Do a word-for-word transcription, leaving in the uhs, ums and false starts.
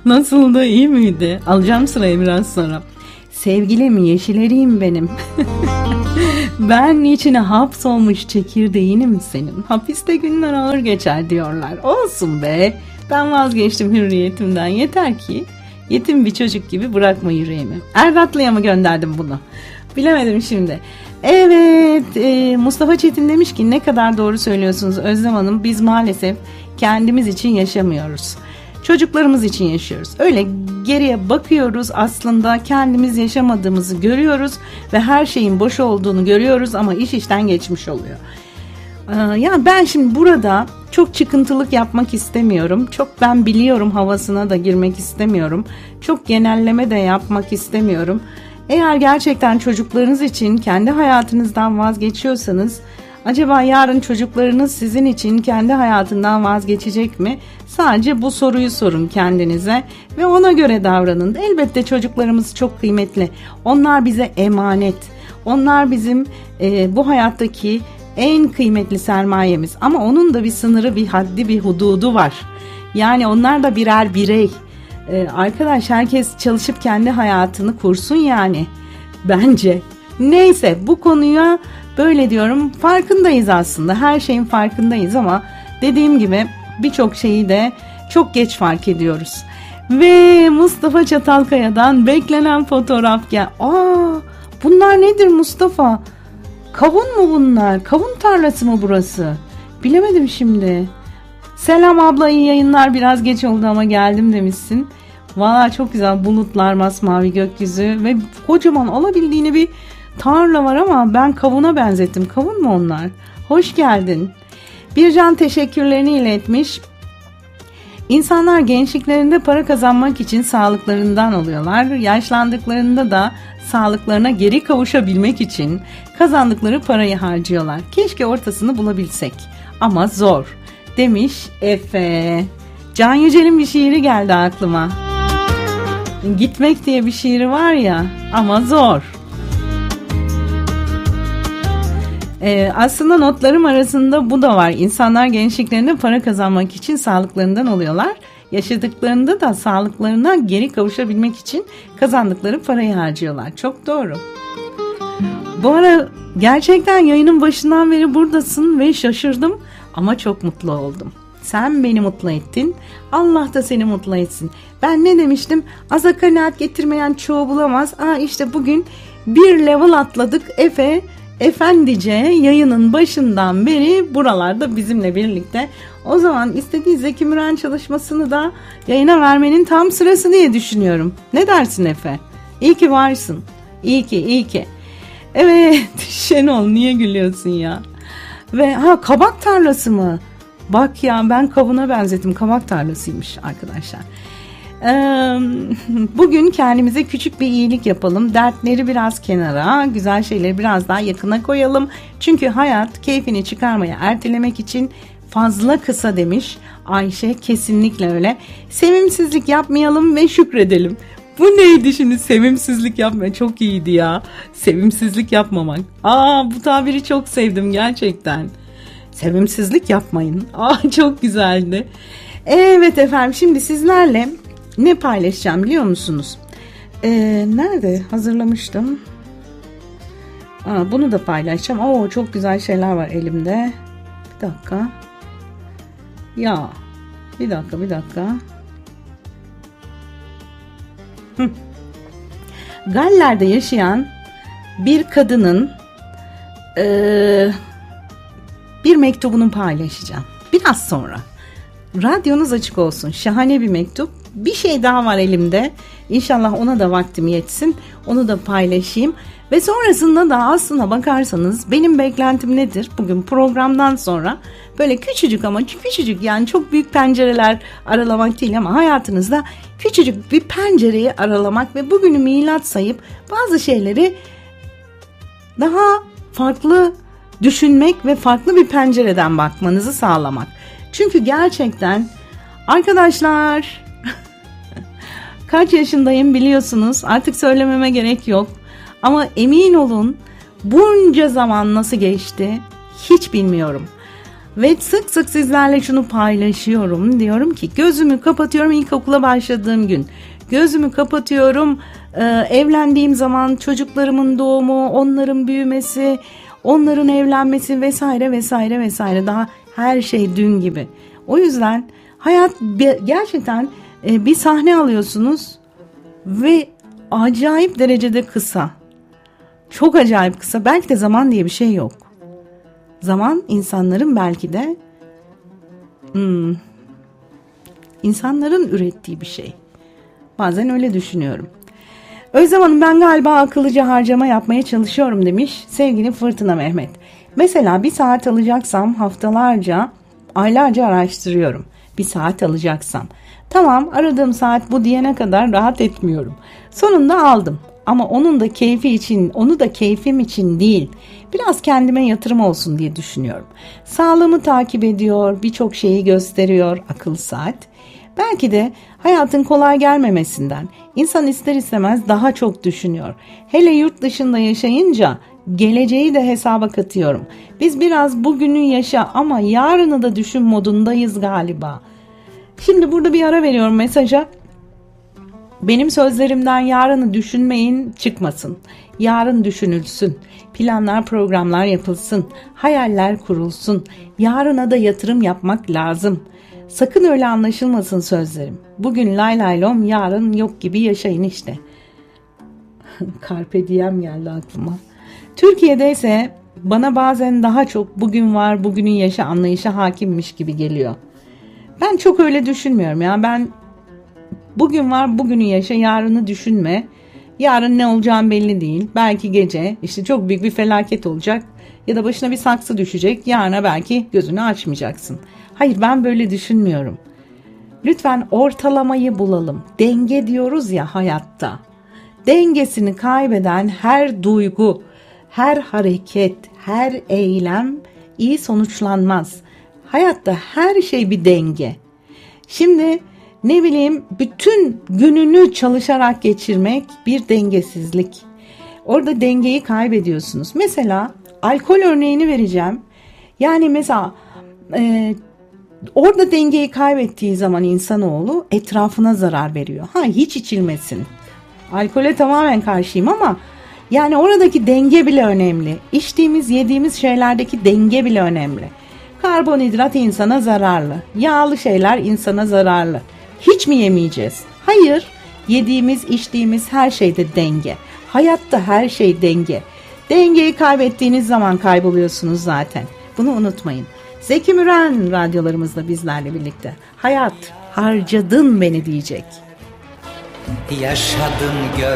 Nasıldı, iyi miydi? Alacağım sırayı biraz sonra. Sevgilim yeşileriyim benim. Ben içine hapsolmuş çekirdeğinim senin. Hapiste günler ağır geçer diyorlar. Olsun be. Ben vazgeçtim hürriyetimden. Yeter ki yetim bir çocuk gibi bırakma yüreğimi. Erdatlı'ya mı gönderdim bunu? Bilemedim şimdi. Evet, e, Mustafa Çetin demiş ki ne kadar doğru söylüyorsunuz Özlem Hanım. Biz maalesef kendimiz için yaşamıyoruz. Çocuklarımız için yaşıyoruz. Öyle geriye bakıyoruz, aslında kendimiz yaşamadığımızı görüyoruz ve her şeyin boş olduğunu görüyoruz ama iş işten geçmiş oluyor. Ee, yani ben şimdi burada çok çıkıntılık yapmak istemiyorum. Çok ben biliyorum havasına da girmek istemiyorum. Çok genelleme de yapmak istemiyorum. Eğer gerçekten çocuklarınız için kendi hayatınızdan vazgeçiyorsanız, acaba yarın çocuklarınız sizin için kendi hayatından vazgeçecek mi? Sadece bu soruyu sorun kendinize ve ona göre davranın. Elbette çocuklarımız çok kıymetli. Onlar bize emanet. Onlar bizim e, bu hayattaki en kıymetli sermayemiz. Ama onun da bir sınırı, bir haddi, bir hududu var. Yani onlar da birer birey. Ee, arkadaş herkes çalışıp kendi hayatını kursun yani. Bence. Neyse, bu konuya böyle diyorum. Farkındayız aslında. Her şeyin farkındayız ama dediğim gibi birçok şeyi de çok geç fark ediyoruz. Ve Mustafa Çatalkaya'dan beklenen fotoğraf gel. Aa, bunlar nedir Mustafa? Kavun mu bunlar? Kavun tarlası mı burası? Bilemedim şimdi. Selam abla, iyi yayınlar. Biraz geç oldu ama geldim demişsin. Valla çok güzel, bulutlar, masmavi gökyüzü ve kocaman alabildiğine bir tarla var ama ben kavuna benzettim. Kavun mu onlar? Hoş geldin. Bircan teşekkürlerini iletmiş. İnsanlar gençliklerinde para kazanmak için sağlıklarından oluyorlar. Yaşlandıklarında da sağlıklarına geri kavuşabilmek için kazandıkları parayı harcıyorlar. Keşke ortasını bulabilsek ama zor demiş Efe. Can Yücel'in bir şiiri geldi aklıma. Gitmek diye bir şiiri var ya, ama zor. Ee, aslında notlarım arasında bu da var. İnsanlar gençliklerinde para kazanmak için sağlıklarından oluyorlar. Yaşadıklarında da sağlıklarına geri kavuşabilmek için kazandıkları parayı harcıyorlar. Çok doğru. Bu ara gerçekten yayının başından beri buradasın ve şaşırdım ama çok mutlu oldum. Sen beni mutlu ettin. Allah da seni mutlu etsin. Ben ne demiştim? Aza kanaat getirmeyen çoğu bulamaz. Aa, işte bugün bir level atladık. Efe efendice yayının başından beri buralarda bizimle birlikte. O zaman istediği Zeki Müren çalışmasını da yayına vermenin tam sırası diye düşünüyorum. Ne dersin Efe? İyi ki varsın. İyi ki, iyi ki. Evet Şenol, niye gülüyorsun ya? Ve ha, kabak tarlası mı? Bak ya, ben kavuna benzettim. Kabak tarlasıymış arkadaşlar. Ee, bugün kendimize küçük bir iyilik yapalım. Dertleri biraz kenara, güzel şeyleri biraz daha yakına koyalım. Çünkü hayat keyfini çıkarmaya ertelemek için fazla kısa demiş Ayşe. Kesinlikle öyle. Sevimsizlik yapmayalım ve şükredelim. Bu neydi şimdi, sevimsizlik yapma? Çok iyiydi ya. Sevimsizlik yapmamak. Aa, bu tabiri çok sevdim gerçekten. Sevimsizlik yapmayın. Aa, çok güzeldi. Evet efendim, şimdi sizlerle ne paylaşacağım biliyor musunuz? Ee, nerede hazırlamıştım? Aa, bunu da paylaşacağım. Oo, çok güzel şeyler var elimde. Bir dakika. Ya bir dakika bir dakika. Hı. Galler'de yaşayan bir kadının Ee, bir mektubunu paylaşacağım. Biraz sonra. Radyonuz açık olsun. Şahane bir mektup. Bir şey daha var elimde. İnşallah ona da vaktim yetsin. Onu da paylaşayım. Ve sonrasında da aslına bakarsanız benim beklentim nedir? Bugün programdan sonra böyle küçücük ama küçücük, yani çok büyük pencereler aralamak değil ama hayatınızda küçücük bir pencereyi aralamak ve bugünü milat sayıp bazı şeyleri daha farklı düşünmek ve farklı bir pencereden bakmanızı sağlamak. Çünkü gerçekten arkadaşlar kaç yaşındayım biliyorsunuz, artık söylememe gerek yok. Ama emin olun bunca zaman nasıl geçti hiç bilmiyorum. Ve sık sık sizlerle şunu paylaşıyorum. Diyorum ki gözümü kapatıyorum ilkokula başladığım gün. Gözümü kapatıyorum e, evlendiğim zaman çocuklarımın doğumu, onların büyümesi, onların evlenmesi vesaire vesaire vesaire. Daha her şey dün gibi. O yüzden hayat gerçekten e, bir sahne alıyorsunuz ve acayip derecede kısa. Çok acayip kısa. Belki de zaman diye bir şey yok. Zaman insanların belki de hmm, insanların ürettiği bir şey. Bazen öyle düşünüyorum. Özlem Hanım, ben galiba akıllıca harcama yapmaya çalışıyorum demiş sevgili Fırtına Mehmet. Mesela bir saat alacaksam haftalarca, aylarca araştırıyorum. Bir saat alacaksam. Tamam, aradığım saat bu diyene kadar rahat etmiyorum. Sonunda aldım. Ama onun da keyfi için, onu da keyfim için değil, biraz kendime yatırım olsun diye düşünüyorum. Sağlığımı takip ediyor, birçok şeyi gösteriyor akıllı saat. Belki de hayatın kolay gelmemesinden insan ister istemez daha çok düşünüyor. Hele yurt dışında yaşayınca geleceği de hesaba katıyorum. Biz biraz bugünü yaşa ama yarını da düşün modundayız galiba. Şimdi burada bir ara veriyorum mesaja. Benim sözlerimden yarını düşünmeyin çıkmasın. Yarın düşünülsün. Planlar, programlar yapılsın. Hayaller kurulsun. Yarına da yatırım yapmak lazım. Sakın öyle anlaşılmasın sözlerim. Bugün lay lay lom, yarın yok gibi yaşayın işte. Carpe diem geldi aklıma. Türkiye'de ise bana bazen daha çok bugün var, bugünün yaşa anlayışı hakimmiş gibi geliyor. Ben çok öyle düşünmüyorum ya. Ben bugün var, bugünü yaşa, yarını düşünme. Yarın ne olacağın belli değil. Belki gece işte çok büyük bir felaket olacak ya da başına bir saksı düşecek. Yarına belki gözünü açmayacaksın. Hayır, ben böyle düşünmüyorum. Lütfen ortalamayı bulalım. Denge diyoruz ya hayatta. Dengesini kaybeden her duygu, her hareket, her eylem iyi sonuçlanmaz. Hayatta her şey bir denge. Şimdi ne bileyim, bütün gününü çalışarak geçirmek bir dengesizlik. Orada dengeyi kaybediyorsunuz. Mesela alkol örneğini vereceğim. Yani mesela e, orada dengeyi kaybettiği zaman insanoğlu etrafına zarar veriyor. Ha, hiç içilmesin. Alkole tamamen karşıyım ama yani oradaki denge bile önemli. İçtiğimiz, yediğimiz şeylerdeki denge bile önemli. Karbonhidrat insana zararlı. Yağlı şeyler insana zararlı. Hiç mi yemeyeceğiz? Hayır. Yediğimiz, içtiğimiz her şeyde denge. Hayatta her şey denge. Dengeyi kaybettiğiniz zaman kayboluyorsunuz zaten. Bunu unutmayın. Zeki Müren radyolarımızda bizlerle birlikte. Hayat, harcadın beni diyecek. Yaşadın gör.